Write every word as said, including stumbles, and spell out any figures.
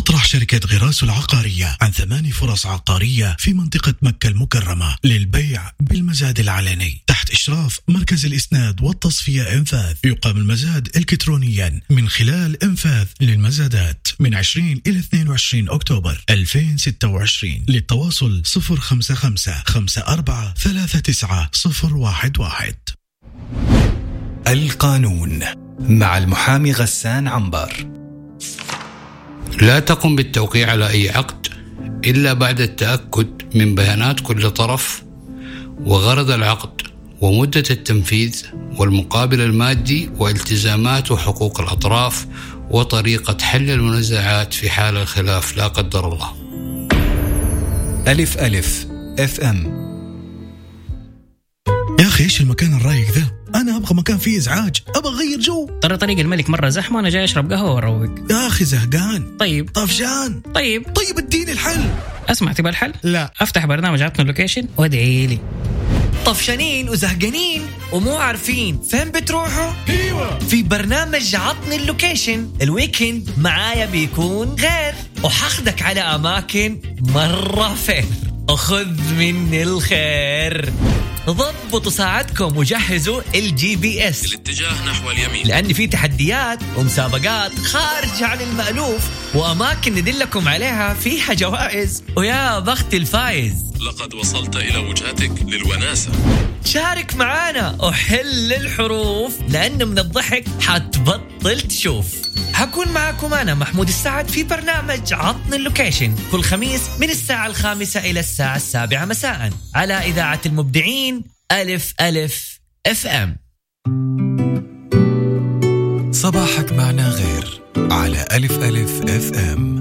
تطرح شركة غراس العقارية عن ثماني فرص عقارية في منطقة مكة المكرمة للبيع بالمزاد العلني تحت إشراف مركز الإسناد والتصفية إنفاذ. يقام المزاد إلكترونيا من خلال إنفاذ للمزادات من عشرين إلى اثنين وعشرين أكتوبر ألفين وستة وعشرين. للتواصل صفر خمسة خمسة خمسة أربعة ثلاثة تسعة صفر واحد واحد. القانون مع المحامي غسان عنبر. لا تقم بالتوقيع على أي عقد إلا بعد التأكد من بيانات كل طرف وغرض العقد ومدة التنفيذ والمقابل المادي والتزامات وحقوق الأطراف وطريقة حل المنازعات في حال الخلاف لا قدر الله. ألف ألف اف ام. يا أخي إيش المكان الرايق ذا؟ أنا أبغى مكان فيه إزعاج، أبغى أغير جو. ترى طريق الملك مرة زحمة، أنا جاي أشرب قهوة وأروق. يا أخي زهقان. طيب طفشان. طيب طيب اديني الحل. أسمع، تبى الحل؟ لا. أفتح برنامج عطنا اللوكيشن وادعي لي. طفشانين وزهقانين ومو عارفين فين بتروحوا؟ ايوه، في برنامج عطني اللوكيشن الويكند معايا بيكون غير، وحاخدك على أماكن مرة فين. أخذ مني الخير. ضبطوا ساعتكم وجهزوا الجي بي اس الاتجاه نحو اليمين، لأن في تحديات ومسابقات خارج عن المألوف وأماكن ندلكم عليها فيها جوائز، ويا بخت الفايز. لقد وصلت إلى وجهتك للوناسة. شارك معانا وحل الحروف، لأنه من الضحك حتبطل تشوف. هكون معاكم أنا محمود السعد في برنامج عطني اللوكيشن كل خميس من الساعة الخامسة إلى الساعة السابعة مساء على إذاعة المبدعين ألف ألف اف ام. صباحك معنا غير على ألف ألف اف ام.